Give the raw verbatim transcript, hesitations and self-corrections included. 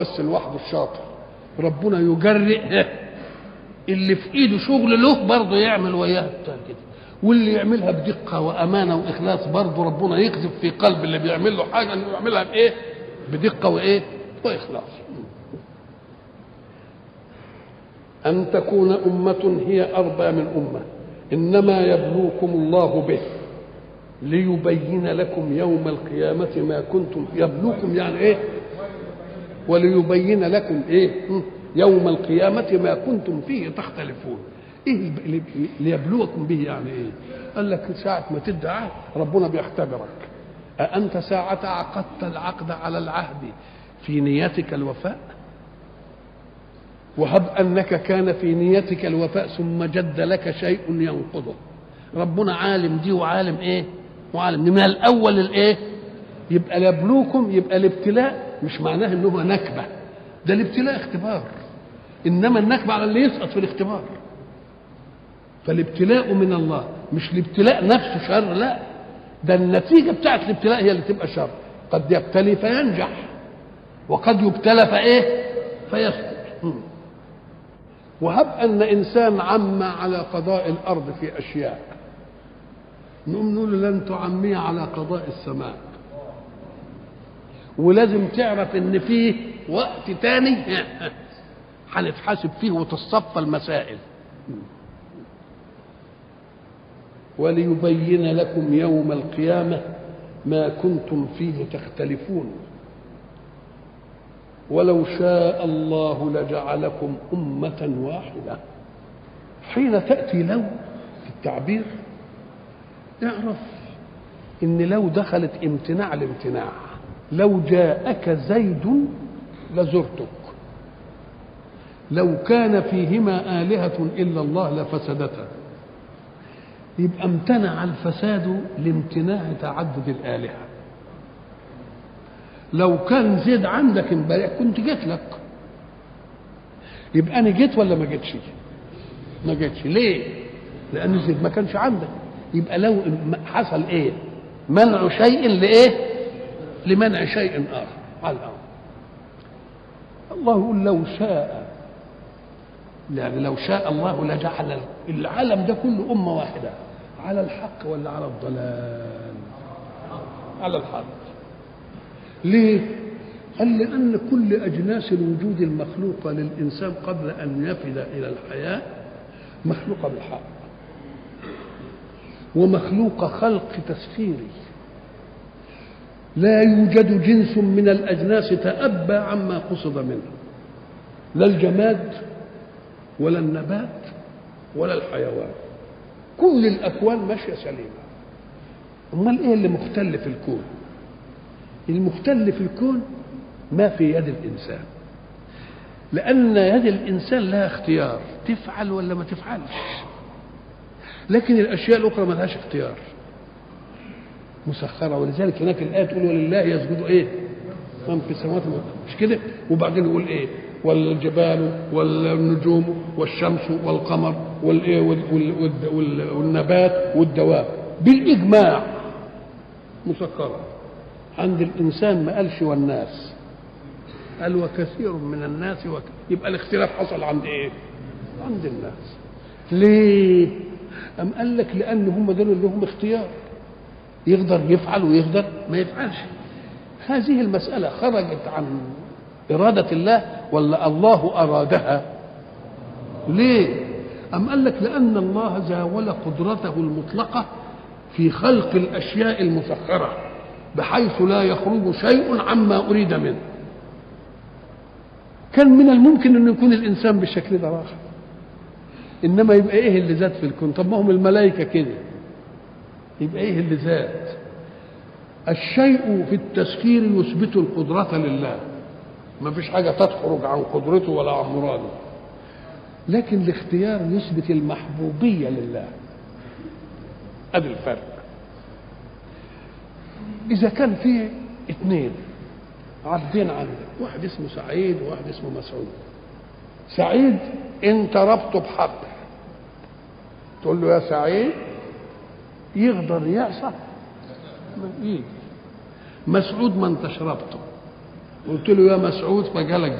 بس لوحده الشاطر، ربنا يجرئ اللي في ايده شغل له برضه يعمل وياه كده، واللي يعملها بدقه وامانه واخلاص برضه ربنا يقذف في قلب اللي بيعمل له حاجه انه يعملها بايه؟ بدقه وايه؟ واخلاص. ان تكون امه هي اربى من امه، انما يبلوكم الله به ليبين لكم يوم القيامه ما كنتم. يبلوكم يعني ايه؟ وليبين لكم ايه؟ يوم القيامة ما كنتم فيه تختلفون. ايه ليبلوكم به يعني ايه؟ قال لك ساعة ما تدعى ربنا بيختبرك، أأنت ساعة عقدت العقد على العهد في نيتك الوفاء؟ وهب أنك كان في نيتك الوفاء ثم جد لك شيء ينقضه. ربنا عالم دي وعالم ايه؟ وعالم دي من الأول الايه؟ يبقى يبلوكم، يبقى الابتلاء مش معناه انه نكبة، ده الابتلاء اختبار، انما النكبة على اللي يسقط في الاختبار. فالابتلاء من الله، مش الابتلاء نفسه شر، لا، ده النتيجة بتاعت الابتلاء هي اللي تبقى شر. قد يبتلي فينجح، وقد يبتلى فايه؟ فيسقط. وهب ان انسان عم على قضاء الارض في اشياء، نقوم نقول لن تعمي على قضاء السماء، ولازم تعرف ان فيه وقت تاني هنتحاسب فيه وتصفى المسائل. وليبين لكم يوم القيامة ما كنتم فيه تختلفون ولو شاء الله لجعلكم أمة واحدة. حين تأتي لو في التعبير اعرف ان لو دخلت امتناع الامتناع. لو جاءك زيد لزرتك، لو كان فيهما آلهة إلا الله لفسدتا. يبقى امتنع الفساد لامتناع تعدد الآلهة. لو كان زيد عندك امبارح كنت جيت لك، يبقى أنا جيت ولا ما جيتش؟ ما جيتش. ليه؟ لأن زيد ما كانش عندك. يبقى لو حصل إيه؟ منع شيء لإيه؟ لمنع شيء آخر على الأرض. الله يقول لو شاء، يعني لو شاء الله لجعل العالم ده كله أمة واحدة على الحق ولا على الضلال؟ على الحق. ليه؟ قال لأن كل أجناس الوجود المخلوقة للإنسان قبل أن يفد إلى الحياة مخلوقة بالحق، ومخلوقة خلق تسخيري. لا يوجد جنس من الأجناس تأبى عما قصد منه، لا الجماد ولا النبات ولا الحيوان، كل الأكوان ماشية سليمة. أمال إيه اللي مختل في الكون؟ المختل في الكون ما في يد الإنسان، لأن يد الإنسان لها اختيار، تفعل ولا ما تفعلش. لكن الأشياء الأخرى ما لهاش اختيار، مسخرة. ولذلك هناك الآية تقول ولله يسجد إيه؟ من في السماوات، مش كده؟ وبعدين يقول إيه؟ والجبال والنجوم والشمس والقمر والإيه والنبات والدواب بالإجماع مسخرة. عند الإنسان ما قالش والناس، قال وكثير من الناس وك... يبقى الاختلاف حصل عند إيه؟ عند الناس. ليه؟ أم قال لك لأن هم دول اللي هم اختيار، يقدر يفعل ويقدر ما يفعلش. هذه المسألة خرجت عن إرادة الله ولا الله أرادها؟ ليه؟ أم قال لك لأن الله زاول قدرته المطلقة في خلق الأشياء المسخرة بحيث لا يخرج شيء عما أريد منه. كان من الممكن أن يكون الإنسان بالشكل ده راحة، إنما يبقى إيه اللي زاد في الكون؟ طب ما هم الملائكة كده، يبقى إيه اللي زاد؟ الشيء في التسخير يثبت القدرة لله، ما فيش حاجة تخرج عن قدرته ولا عن مراده. لكن الاختيار يثبت المحبوبية لله. هذا الفرق. إذا كان فيه اثنين عبدين عندك، واحد اسمه سعيد وواحد اسمه مسعود. سعيد انت ربطه بحبل، تقول له يا سعيد، يقدر يعصى؟ ما يجي. مسعود ما انتش ربطه، قلت له يا مسعود فجالك